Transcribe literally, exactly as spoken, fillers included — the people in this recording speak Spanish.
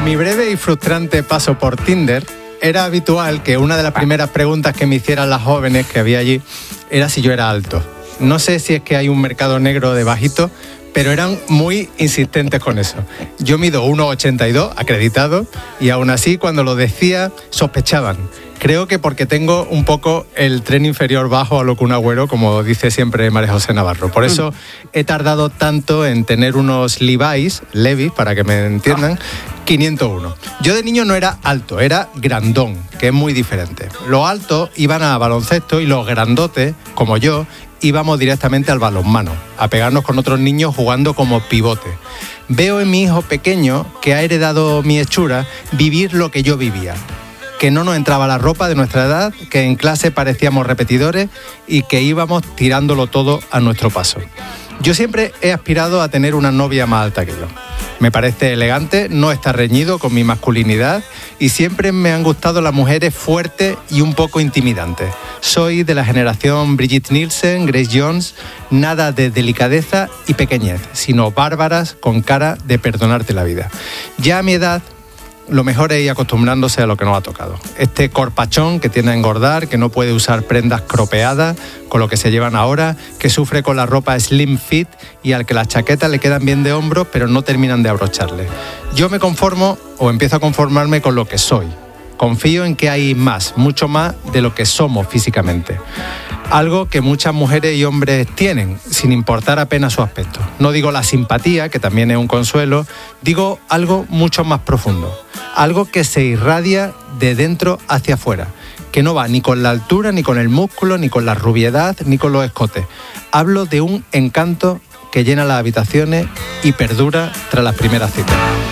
En mi breve y frustrante paso por Tinder, era habitual que una de las primeras preguntas que me hicieran las jóvenes que había allí era si yo era alto. No sé si es que hay un mercado negro de bajito, pero eran muy insistentes con eso. Yo mido uno ochenta y dos, acreditado, y aún así cuando lo decía sospechaban. Creo que porque tengo un poco el tren inferior bajo a lo que un agüero, como dice siempre María José Navarro. Por eso he tardado tanto en tener unos Levi's, Levi's, para que me entiendan, quinientos uno. Yo de niño no era alto, era grandón, que es muy diferente. Los altos iban a baloncesto y los grandotes, como yo, íbamos directamente al balonmano, a pegarnos con otros niños jugando como pivote. Veo en mi hijo pequeño, que ha heredado mi hechura, vivir lo que yo vivía. Que no nos entraba la ropa de nuestra edad, que en clase parecíamos repetidores y que íbamos tirándolo todo a nuestro paso. Yo siempre he aspirado a tener una novia más alta que yo. Me parece elegante, no está reñido con mi masculinidad y siempre me han gustado las mujeres fuertes y un poco intimidantes. Soy de la generación Brigitte Nielsen, Grace Jones, nada de delicadeza y pequeñez, sino bárbaras con cara de perdonarte la vida. Ya a mi edad, lo mejor es ir acostumbrándose a lo que nos ha tocado. Este corpachón que tiende a engordar, que no puede usar prendas cropeadas, con lo que se llevan ahora, que sufre con la ropa slim fit y al que las chaquetas le quedan bien de hombros, pero no terminan de abrocharle. Yo me conformo o empiezo a conformarme con lo que soy. Confío en que hay más, mucho más de lo que somos físicamente. Algo que muchas mujeres y hombres tienen, sin importar apenas su aspecto. No digo la simpatía, que también es un consuelo, digo algo mucho más profundo. Algo que se irradia de dentro hacia afuera, que no va ni con la altura, ni con el músculo, ni con la rubiedad, ni con los escotes. Hablo de un encanto que llena las habitaciones y perdura tras las primeras citas.